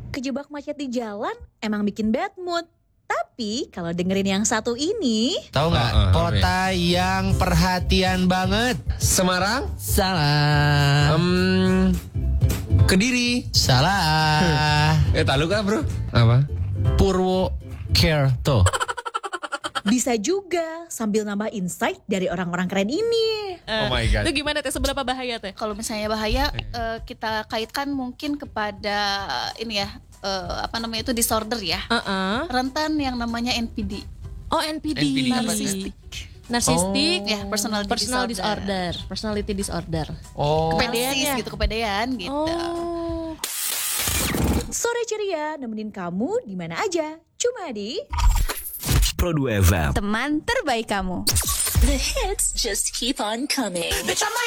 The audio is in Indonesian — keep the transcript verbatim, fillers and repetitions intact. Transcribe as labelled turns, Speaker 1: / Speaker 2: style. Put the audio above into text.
Speaker 1: Kejebak macet di jalan emang bikin bad mood. Tapi kalau dengerin yang satu ini,
Speaker 2: tahu nggak?
Speaker 3: Uh, uh,
Speaker 2: Kota yang perhatian banget.
Speaker 3: Semarang?
Speaker 2: Salah.
Speaker 3: Um, Kediri?
Speaker 2: Salah.
Speaker 3: Eh, tahu kan bro? Apa?
Speaker 2: Purwokerto.
Speaker 1: bisa juga sambil nambah insight dari orang-orang keren ini.
Speaker 3: Oh my God.
Speaker 4: Itu gimana teh, seberapa bahaya teh?
Speaker 5: Kalau misalnya bahaya, uh, kita kaitkan mungkin kepada ini ya, uh, apa namanya itu disorder ya,
Speaker 4: Uh-uh.
Speaker 5: rentan yang namanya N P D.
Speaker 4: Oh N P D.
Speaker 3: N P D apa
Speaker 5: Narsistik.
Speaker 4: Narsistik.
Speaker 5: Ya, personality,
Speaker 4: Personal
Speaker 5: disorder.
Speaker 4: disorder. Personality disorder.
Speaker 3: Oh.
Speaker 4: Kepedean
Speaker 5: Narsis
Speaker 4: ya?
Speaker 5: gitu, kepedean gitu.
Speaker 4: Oh.
Speaker 1: Sore ceria nemenin kamu di mana aja. Cuma di
Speaker 6: Pro dua F M.
Speaker 5: Teman terbaik kamu.
Speaker 7: The hits just keep on coming.
Speaker 8: Bitch, I might